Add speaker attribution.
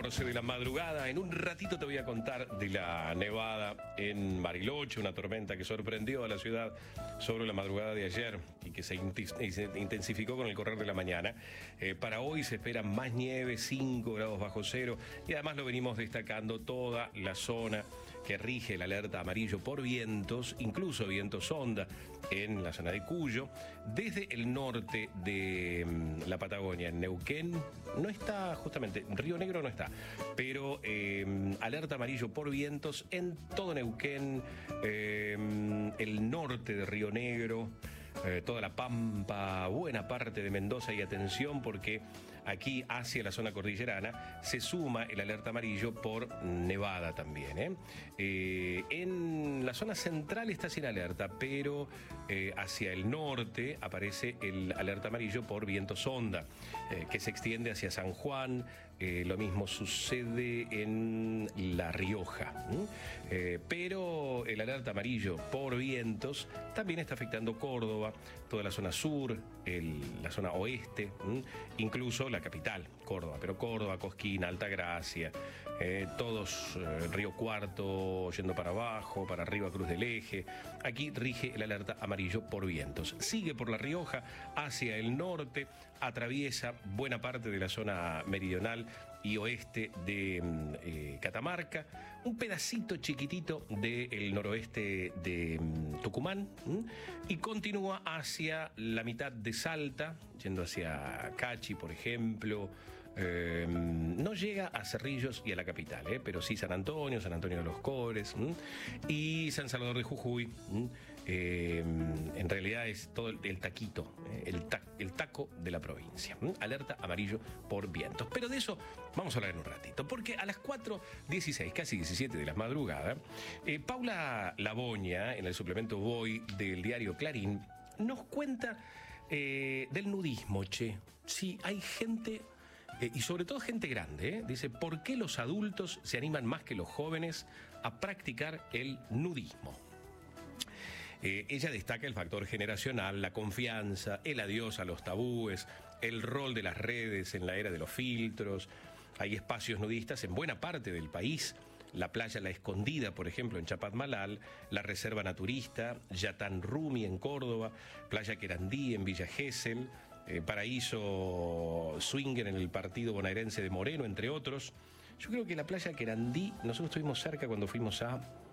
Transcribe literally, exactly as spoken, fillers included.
Speaker 1: doce de la madrugada. En un ratito te voy a contar de la nevada en Bariloche, una tormenta que sorprendió a la ciudad sobre la madrugada de ayer y que se intensificó con el correr de la mañana. Eh, para hoy se espera más nieve, cinco grados bajo cero, y además lo venimos destacando, toda la zona que rige el alerta amarillo por vientos, incluso vientos onda en la zona de Cuyo, desde el norte de mm, la Patagonia, en Neuquén, no está justamente, Río Negro no está, pero eh, alerta amarillo por vientos en todo Neuquén, eh, el norte de Río Negro, eh, toda la Pampa, buena parte de Mendoza, y atención porque aquí hacia la zona cordillerana se suma el alerta amarillo por nevada también. ¿eh? Eh, en la zona central está sin alerta, pero eh, hacia el norte aparece el alerta amarillo por vientos onda, eh, que se extiende hacia San Juan. Eh, lo mismo sucede en La Rioja. ¿eh? Eh, pero el alerta amarillo por vientos también está afectando Córdoba, toda la zona sur, el, la zona oeste, ¿eh? incluso la capital, Córdoba, pero Córdoba, Cosquín, Altagracia, eh, todos, eh, Río Cuarto, yendo para abajo, para arriba, Cruz del Eje. Aquí rige el alerta amarillo por vientos. Sigue por La Rioja hacia el norte, atraviesa buena parte de la zona meridional y oeste de eh, Catamarca, un pedacito chiquitito del noroeste de um, Tucumán, ¿m? y continúa hacia la mitad de Salta, yendo hacia Cachi, por ejemplo. Eh, no llega a Cerrillos y a la capital, eh, pero sí San Antonio, San Antonio de los Cobres, ¿m? y San Salvador de Jujuy. Eh, en realidad es todo el, el taquito, eh, el, ta, el taco de la provincia. ¿m? Alerta amarillo por vientos. Pero de eso vamos a hablar en un ratito, porque a las cuatro dieciséis, casi diecisiete de la madrugada, eh, Paula Laboña, en el suplemento Voy del diario Clarín, nos cuenta eh, del nudismo, che. Sí, hay gente... Eh, y sobre todo gente grande, ¿eh? Dice, ¿por qué los adultos se animan más que los jóvenes a practicar el nudismo? Eh, ella destaca el factor generacional, la confianza, el adiós a los tabúes, el rol de las redes en la era de los filtros. Hay espacios nudistas en buena parte del país. La playa La Escondida, por ejemplo, en Chapadmalal, la Reserva Naturista, Yatán Rumi en Córdoba, Playa Querandí en Villa Gesell, eh, Paraíso Swinger en el partido bonaerense de Moreno, entre otros. Yo creo que la Playa Querandí, nosotros estuvimos cerca cuando fuimos a